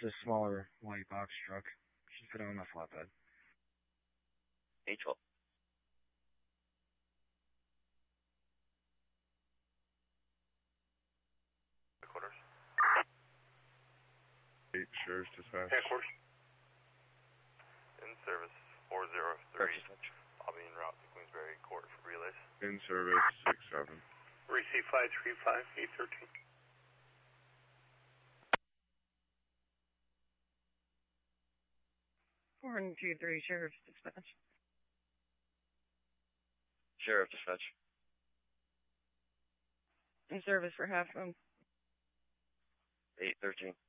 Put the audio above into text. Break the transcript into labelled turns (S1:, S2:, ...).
S1: a smaller white box truck. She's fit on a flatbed.
S2: 812.
S3: Headquarters.
S4: 8 Sheriff's Dispatch.
S3: Headquarters. In service 403. I'll be en route to Queensbury Court for relays.
S4: In service 6-7.
S3: Receive 535 813.
S5: Four and 2-3 Sheriff's Dispatch.
S2: Sheriff Dispatch.
S5: In service for half moon.
S2: 813.